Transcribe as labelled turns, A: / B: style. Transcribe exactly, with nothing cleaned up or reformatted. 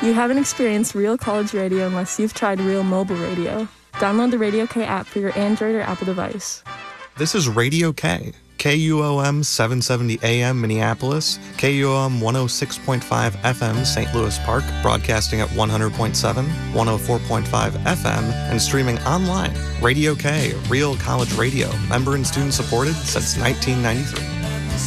A: You haven't experienced real college radio unless you've tried real mobile radio. Download the Radio K app for your Android or Apple device.
B: This is Radio K, K U O M seven seventy A M Minneapolis, K U O M one oh six point five F M Saint Louis Park, broadcasting at one hundred point seven, one oh four point five F M, and streaming online. Radio K, real college radio, member and student supported since nineteen ninety-three.